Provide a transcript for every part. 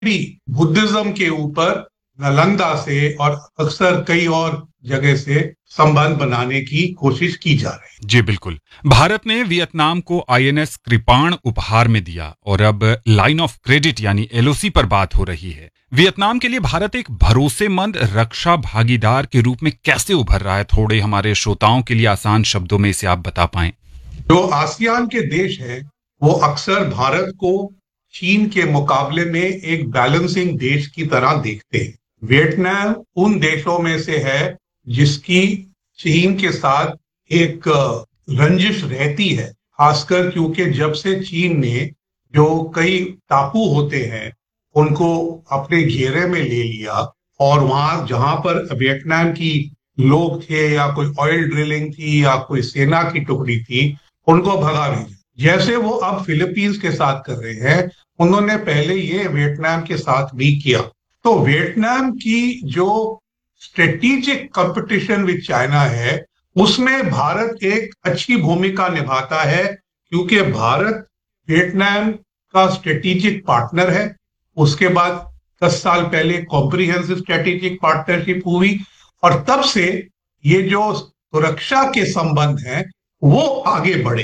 भी बुद्धिज्म के ऊपर नालंदा से और अक्सर कई और जगह से संबंध बनाने की कोशिश की जा रही है। जी बिल्कुल। भारत ने वियतनाम को आईएनएस कृपाण उपहार में दिया और अब लाइन ऑफ क्रेडिट यानी एलओसी पर बात हो रही है। वियतनाम के लिए भारत एक भरोसेमंद रक्षा भागीदार के रूप में कैसे उभर रहा है? थोड़े हमारे श्रोताओं के लिए आसान शब्दों में इसे आप बता पाएं। जो आसियान के देश हैं वो अक्सर भारत को चीन के मुकाबले में एक बैलेंसिंग देश की तरह देखते हैं। वियतनाम उन देशों में से है जिसकी चीन के साथ एक रंजिश रहती है, खासकर क्योंकि जब से चीन ने जो कई टापू होते हैं उनको अपने घेरे में ले लिया और वहां जहां पर वियतनाम की लोग थे या कोई ऑयल ड्रिलिंग थी या कोई सेना की टुकड़ी थी, उनको भगा भेजा। जैसे वो अब फिलीपींस के साथ कर रहे हैं, उन्होंने पहले ये वियतनाम के साथ भी किया। तो वियतनाम की जो स्ट्रेटेजिक कंपटीशन विद चाइना है उसमें भारत एक अच्छी भूमिका निभाता है, क्योंकि भारत वियतनाम का स्ट्रेटेजिक पार्टनर है। उसके बाद 10 साल पहले कॉम्प्रिहेंसिव स्ट्रेटेजिक पार्टनरशिप हुई और तब से ये जो सुरक्षा के संबंध हैं वो आगे बढ़े।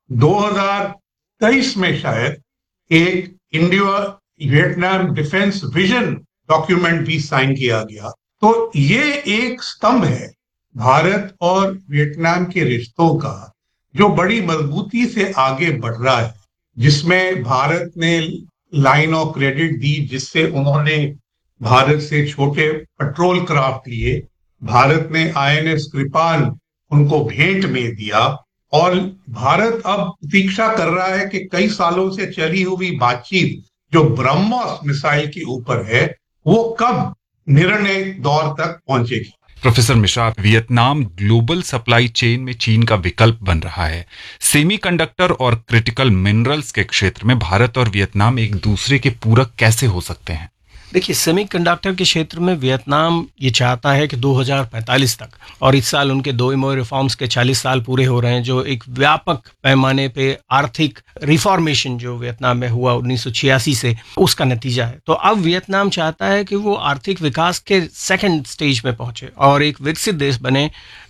2023 में शायद एक India Vietnam defence vision document भी साइन किया गया। तो ये एक स्तंभ है भारत और वियतनाम के रिश्तों का जो बड़ी मजबूती से आगे बढ़ रहा है, जिसमें भारत ने लाइन ऑफ क्रेडिट दी, जिससे उन्होंने भारत से छोटे पेट्रोल क्राफ्ट लिए, भारत ने आईएनएस कृपाण उनको भेंट में दिया और भारत अब प्रतीक्षा कर रहा है कि कई सालों से चली हुई बातचीत जो ब्रह्मोस मिसाइल के ऊपर है वो कब निर्णय दौर तक पहुंचेगी। Professor Mishra, Vietnam global supply chain में चीन का विकल्प बन रहा है। सेमीकंडक्टर और क्रिटिकल मिनरल्स के क्षेत्र में भारत और वियतनाम एक दूसरे के पूरक कैसे हो सकते हैं? देखिए, सेमीकंडक्टर के क्षेत्र में वियतनाम ये चाहता है कि 2045 तक, और इस साल उनके दो इमो रिफॉर्म्स के 40 साल पूरे हो रहे हैं, जो एक व्यापक पैमाने पे आर्थिक रिफॉर्मेशन जो वियतनाम में हुआ 1986 से, उसका नतीजा है। तो अब वियतनाम चाहता है कि वो आर्थिक विकास के सेकंड स्टेज में पहुंचे और एक विकसित देश बने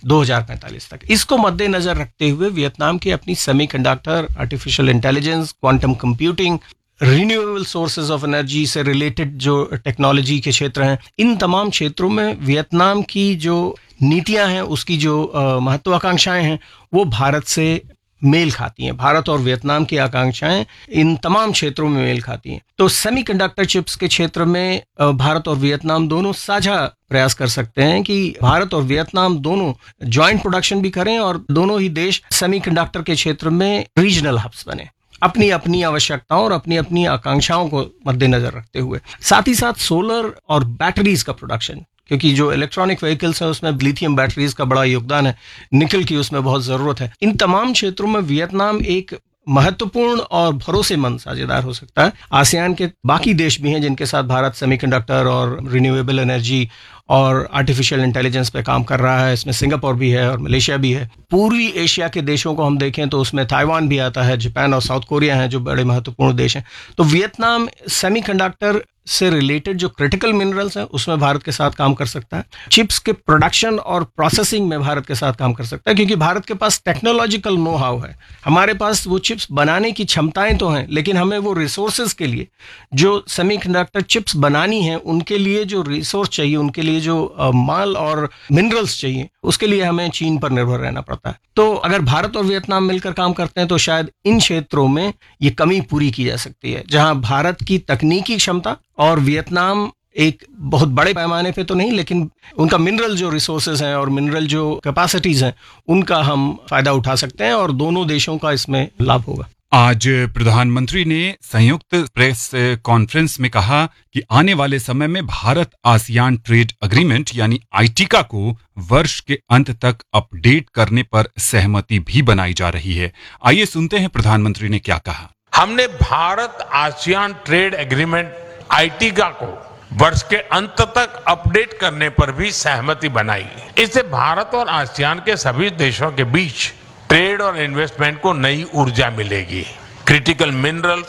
2045 तक। इसको मद्देनजर रखते हुए वियतनाम की अपनी semiconductor, artificial intelligence, quantum computing, renewable sources of energy से रिलेटेड जो टेक्नोलॉजी के क्षेत्र हैं, इन तमाम क्षेत्रों में वियतनाम की जो नीतियां हैं, उसकी जो महत्वाकांक्षाएं हैं, वो भारत से मेल खाती हैं। भारत और वियतनाम की आकांक्षाएं इन तमाम क्षेत्रों में मेल खाती हैं। तो सेमीकंडक्टर चिप्स के क्षेत्र में भारत और वियतनाम दोनों साझा प्रयास कर सकते हैं कि भारत और वियतनाम दोनों ज्वाइंट प्रोडक्शन भी करें और दोनों ही देश सेमीकंडक्टर के क्षेत्र में रीजनल हब्स बने, अपनी अपनी आवश्यकताओं और अपनी अपनी आकांक्षाओं को मद्देनजर रखते हुए। साथ ही साथ सोलर और बैटरीज का प्रोडक्शन, क्योंकि जो इलेक्ट्रॉनिक व्हीकल्स हैं उसमें लिथियम बैटरीज का बड़ा योगदान है, निकल की उसमें बहुत ज़रूरत है। इन तमाम क्षेत्रों में वियतनाम एक महत्वपूर्ण और भरोसेमंद साझेदार हो सकता है। आसियान के बाकी देश भी हैं जिनके साथ भारत सेमीकंडक्टर और रिन्यूएबल एनर्जी और आर्टिफिशियल इंटेलिजेंस पे काम कर रहा है। इसमें सिंगापुर भी है और मलेशिया भी है। पूर्वी एशिया के देशों को हम देखें तो उसमें ताइवान भी आता है, जापान और साउथ कोरिया हैं जो बड़े महत्वपूर्ण देश हैं। तो वियतनाम सेमीकंडक्टर से रिलेटेड जो क्रिटिकल मिनरल्स हैं उसमें भारत के साथ काम कर सकता है। चिप्स के प्रोडक्शन और प्रोसेसिंग में भारत के साथ काम कर सकता है, क्योंकि भारत के पास टेक्नोलॉजिकल नो हाउ है। हमारे पास वो चिप्स बनाने की क्षमताएं तो हैं, लेकिन हमें वो रिसोर्सेज के लिए, जो सेमीकंडक्टर चिप्स बनानी है उनके लिए जो रिसोर्स चाहिए, उनके लिए जो माल और मिनरल्स चाहिए, उसके लिए हमें चीन पर निर्भर रहना पड़ता है। तो अगर भारत और वियतनाम मिलकर काम करते हैं तो शायद इन क्षेत्रों में ये कमी पूरी की जा सकती है, जहां भारत की तकनीकी क्षमता और वियतनाम एक बहुत बड़े पैमाने पे तो नहीं, लेकिन उनका मिनरल जो रिसोर्सेज हैं और मिनरल जो कैपेसिटीज हैं उनका हम फायदा उठा सकते हैं और दोनों देशों का इसमें लाभ होगा। आज प्रधानमंत्री ने संयुक्त प्रेस कॉन्फ्रेंस में कहा कि आने वाले समय में भारत आसियान ट्रेड एग्रीमेंट यानी आईटीका को वर्ष के अंत तक अपडेट करने पर सहमति भी बनाई जा रही है। आइए सुनते हैं प्रधानमंत्री ने क्या कहा। हमने भारत आसियान ट्रेड एग्रीमेंट आईटीका को वर्ष के अंत तक अपडेट करने पर भी सहमति बनाई। इससे भारत और आसियान के सभी देशों के बीच ट्रेड और इन्वेस्टमेंट को नई ऊर्जा मिलेगी। क्रिटिकल मिनरल्स,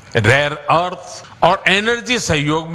रेयर अर्थ और एनर्जी सहयोग में